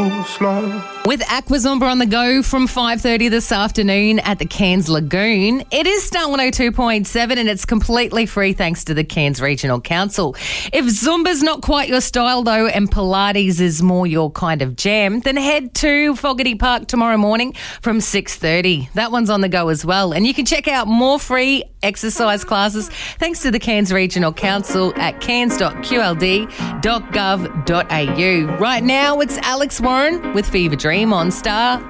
so slow. With Aquazumba on the go from 5:30 this afternoon at the Cairns Lagoon. It is Star 102.7 and it's completely free thanks to the Cairns Regional Council. If Zumba's not quite your style though and Pilates is more your kind of jam, then head to Fogarty Park tomorrow morning from 6:30. That one's on the go as well. And you can check out more free exercise classes thanks to the Cairns Regional Council at cairns.qld.gov.au. Right now it's Alex Warren with Fever Dream on Star